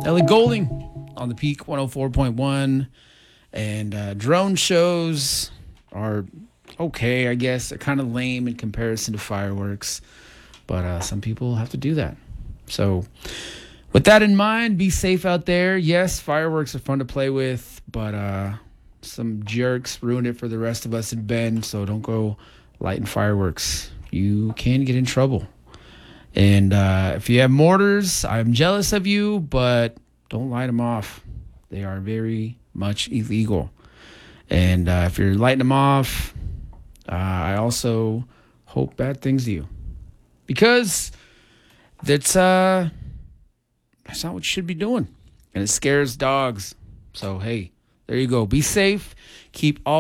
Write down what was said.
Ellie Golding on the Peak 104.1. And drone shows are okay, I guess. They're kind of lame in comparison to fireworks. But some people have to do that. So with that in mind, be safe out there. Yes, fireworks are fun to play with, but some jerks ruined it for the rest of us in Bend, so don't go lighting fireworks. You can get in trouble. And if you have mortars, I'm jealous of you, but don't light them off. They are very much illegal. And if you're lighting them off, I also hope bad things to you. Because that's not what you should be doing. And it scares dogs. So, hey, there you go. Be safe. Keep all